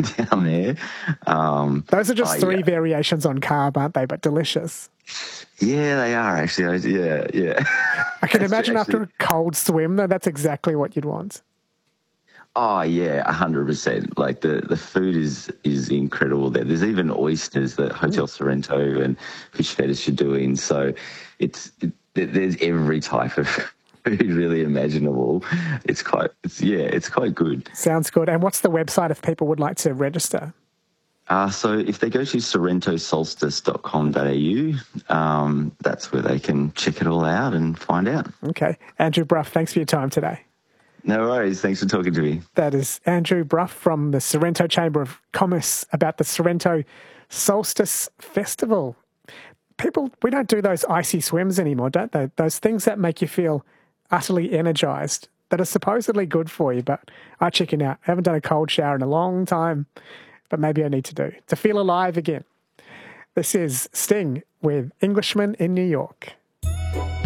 down there. Those are just three variations on carb, aren't they? But delicious. Yeah, they are actually. Yeah. I can imagine after a cold swim, though, that's exactly what you'd want. Oh yeah, 100%. Like the food is incredible there. There's even oysters that Hotel Sorrento and Fish Fetish are doing. So there's every type of food really imaginable. It's quite good. Sounds good. And what's the website if people would like to register? So if they go to sorrentosolstice.com.au, that's where they can check it all out and find out. Okay. Andrew Brough, thanks for your time today. No worries. Thanks for talking to me. That is Andrew Brough from the Sorrento Chamber of Commerce about the Sorrento Solstice Festival. People, we don't do those icy swims anymore, don't they? Those things that make you feel utterly energized, that are supposedly good for you, but I chicken out. I haven't done a cold shower in a long time, but maybe I need to feel alive again. This is Sting with Englishman in New York.